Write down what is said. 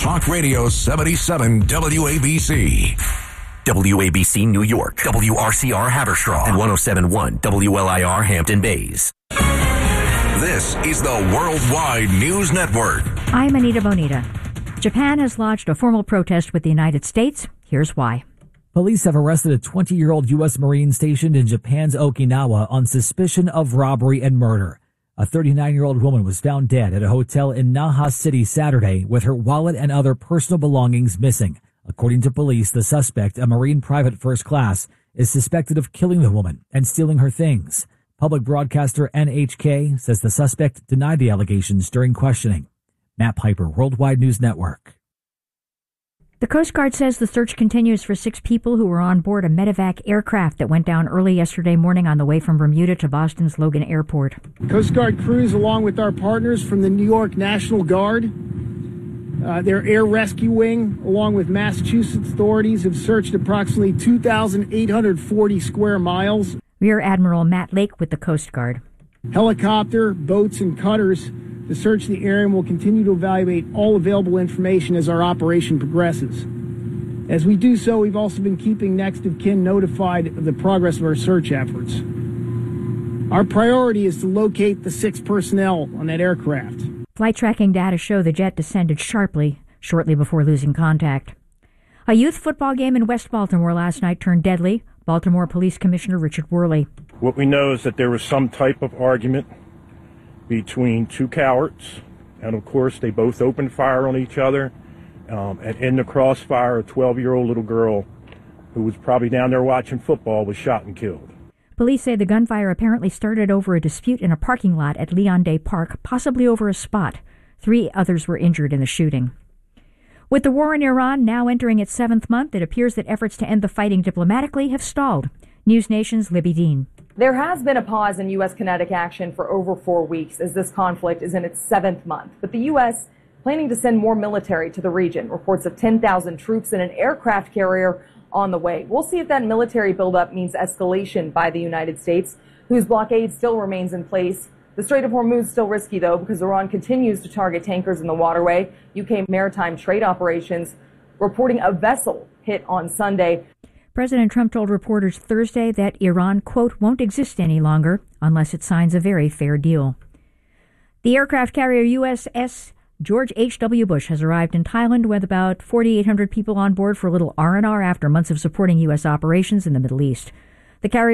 Talk Radio 77 WABC. WABC New York, WRCR Haverstraw, and 107.1 WLIR Hampton Bays. This is the Worldwide News Network. I'm Anita Bonita. Japan has lodged a formal protest with the United States. Here's why. Police have arrested a 20-year-old U.S. Marine stationed in Japan's Okinawa on suspicion of robbery and murder. A 39-year-old woman was found dead at a hotel in Naha City Saturday with her wallet and other personal belongings missing. According to police, the suspect, a Marine private first class, is suspected of killing the woman and stealing her things. Public broadcaster NHK says the suspect denied the allegations during questioning. Matt Piper, Worldwide News Network. The Coast Guard says the search continues for 6 people who were on board a medevac aircraft that went down early yesterday morning on the way from Bermuda to Boston's Logan Airport. Coast Guard crews, along with our partners from the New York National Guard, their air rescue wing, along with Massachusetts authorities, have searched approximately 2,840 square miles. Rear Admiral Matt Lake with the Coast Guard. Helicopter, boats, and cutters to search the area, and will continue to evaluate all available information as our operation progresses. As we do so, we've also been keeping next of kin notified of the progress of our search efforts. Our priority is to locate the 6 personnel on that aircraft. Flight tracking data show the jet descended sharply shortly before losing contact. A youth football game in West Baltimore last night turned deadly. Baltimore Police Commissioner Richard Worley. What we know is that there was some type of argument between 2 cowards, and of course they both opened fire on each other, and in the crossfire, a 12-year-old little girl who was probably down there watching football was shot and killed. Police say the gunfire apparently started over a dispute in a parking lot at Leon Day Park, possibly over a spot. 3 others were injured in the shooting. With the war in Iran now entering its 7th month, it appears that efforts to end the fighting diplomatically have stalled. News Nation's Libby Dean. There has been a pause in U.S. kinetic action for over 4 weeks as this conflict is in its 7th month. But the U.S. planning to send more military to the region. Reports of 10,000 troops and an aircraft carrier on the way. We'll see if that military buildup means escalation by the United States, whose blockade still remains in place. The Strait of Hormuz is still risky, though, because Iran continues to target tankers in the waterway. UK maritime trade operations reporting a vessel hit on Sunday. President Trump told reporters Thursday that Iran, quote, won't exist any longer unless it signs a very fair deal. The aircraft carrier USS George H.W. Bush has arrived in Thailand with about 4,800 people on board for a little R&R after months of supporting U.S. operations in the Middle East. The carrier